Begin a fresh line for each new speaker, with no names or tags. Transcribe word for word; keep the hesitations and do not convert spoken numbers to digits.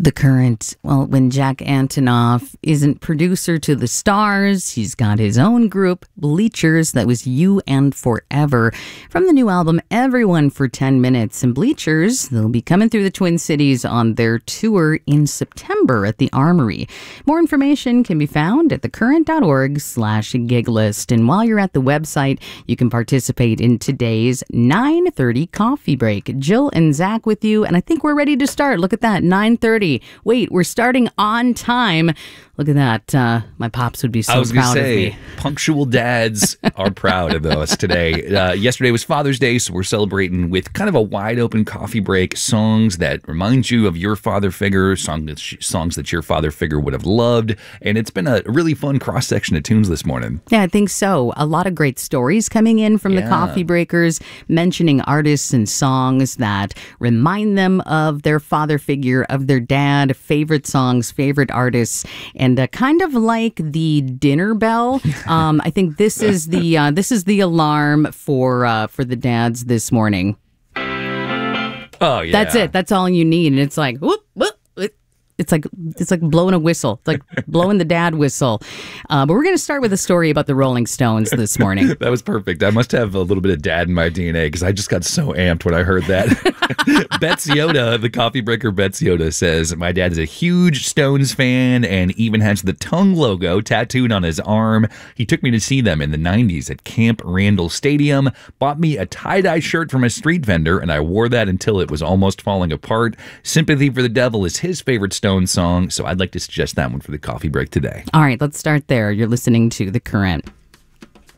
The Current, well, when Jack Antonoff isn't producer to the Stars, he's got his own group, Bleachers. That was You and Forever. From the new album, Everyone for ten minutes. And Bleachers, they'll be coming through the Twin Cities on their tour in September at the Armory. More information can be found at thecurrent.org slash gig list. And while you're at the website, you can participate in today's nine thirty coffee break. Jill and Zach with you, and I think we're ready to start. Look at that, nine thirty. Wait, we're starting on time. Look at that. Uh, my pops would be so
I was
proud
say,
of me.
Punctual dads are proud of us today. Uh, yesterday was Father's Day, so we're celebrating with kind of a wide open coffee break. Songs that remind you of your father figure, song that sh- songs that your father figure would have loved. And it's been a really fun cross section of tunes this morning.
Yeah, I think so. A lot of great stories coming in from
Yeah.
the coffee breakers, mentioning artists and songs that remind them of their father figure, of their dad, favorite songs, favorite artists. And uh, kind of like the dinner bell, um, I think this is the uh, this is the alarm for uh, for the dads this morning.
Oh, yeah.
That's it. That's all you need, and it's like whoop whoop. It's like it's like blowing a whistle. It's like blowing the dad whistle. Uh, but we're going to start with a story about the Rolling Stones this morning.
That was perfect. I must have a little bit of dad in my D N A because I just got so amped when I heard that. Bets Yoda, the coffee breaker Bets Yoda says, my dad is a huge Stones fan and even has the tongue logo tattooed on his arm. He took me to see them in the nineties at Camp Randall Stadium, bought me a tie-dye shirt from a street vendor, and I wore that until it was almost falling apart. Sympathy for the Devil is his favorite Stones song, so I'd like to suggest that one for the coffee break today.
All right, let's start there. You're listening to The Current.